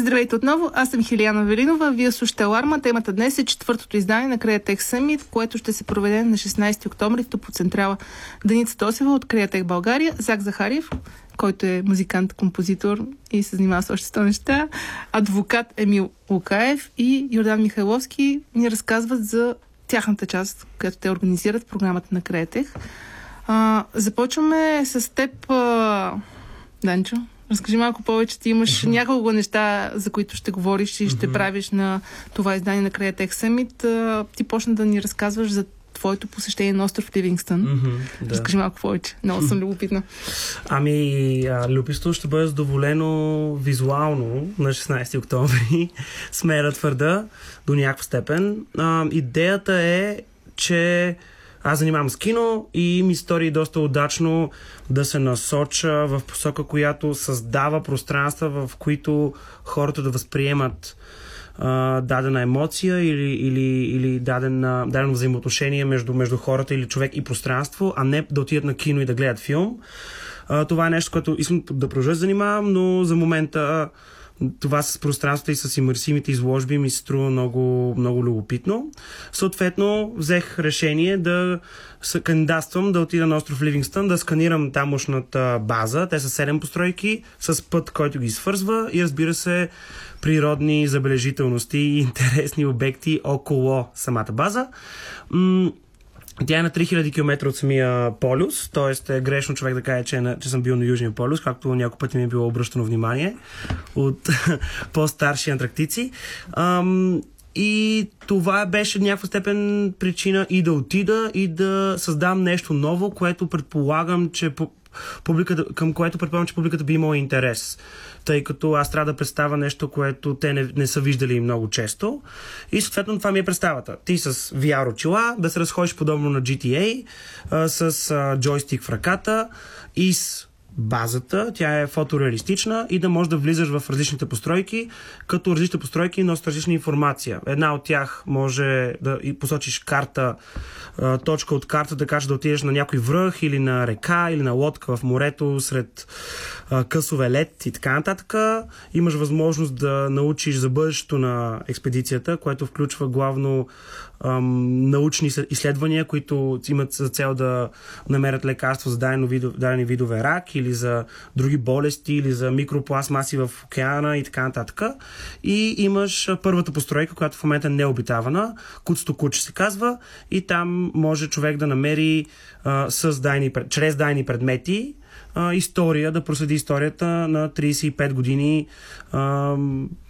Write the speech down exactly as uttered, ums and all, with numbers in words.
Здравейте отново, аз съм Хилияна Велинова, вие слушате Аларма. Темата днес е четвъртото издание на Createch Summit, което ще се проведе на шестнайсети октомври в Топоцентрала. Деница Тосева от Createch България, Зак Захариев, който е музикант, композитор и се занимава с още сто неща, адвокат Емил Лукаев и Йордан Михайловски ни разказват за тяхната част, която те организират в програмата на Createch. А, започваме с теб, а... Данчо. Разкажи малко повече. Ти имаш uh-huh. няколко неща, за които ще говориш и ще uh-huh. правиш на това издание на Createch Summit. Ти почна да ни разказваш за твоето посещение на остров Ливингстън. Mm-hmm, да. Разкажи малко повече. Много съм любопитна. Ами, любопитството ще бъде задоволено визуално на шестнайсети октомври. Смея да твърда до някаква степен. А, идеята е, че аз занимавам с кино и ми стори доста удачно да се насоча в посока, която създава пространства, в които хората да възприемат Uh, дадена емоция или, или, или даден, дадено взаимоотношение между, между хората или човек и пространство, а не да отидат на кино и да гледат филм. Uh, това е нещо, което искам да продължа да занимавам, но за момента това с пространството и с имерсивните изложби ми се струва много, много любопитно. Съответно, взех решение да кандидатствам, да отида на остров Ливингстън, да сканирам тамошната база. Те са седем постройки с път, който ги свързва и, разбира се, природни забележителности и интересни обекти около самата база. М- Тя е на три хиляди километра от самия полюс, т.е. е грешно човек да каже, че, е на, че съм бил на Южния полюс, както няколко пъти ми е било обръщано внимание от по-старши антарктици. Ам, и това беше в някаква степен причина и да отида, и да създам нещо ново, което предполагам, че публиката, към което предполагам, че публиката би имала интерес. Тъй като аз трябва да представя нещо, което те не, не са виждали много често. И съответно това ми е представата. Ти с ви ар очила, да се разходиш подобно на джи ти ей, а, с а, джойстик в ръката и с базата, тя е фотореалистична и да можеш да влизаш в различните постройки, като различните постройки носят различна информация. Една от тях може да посочиш карта, точка от карта, да кажеш да отидеш на някой връх или на река или на лодка в морето сред късове лед и така нататък. Имаш възможност да научиш за бъдещето на експедицията, което включва главно ам, научни изследвания, които имат за цел да намерят лекарство за дадени видове, дадени видове рак или за други болести, или за микропластмаси в океана и така нататък. И имаш първата постройка, която в момента е необитавана, Куцето куче се казва, и там може човек да намери а, с дайни, чрез дайни предмети а, история, да проследи историята на трийсет и пет години а,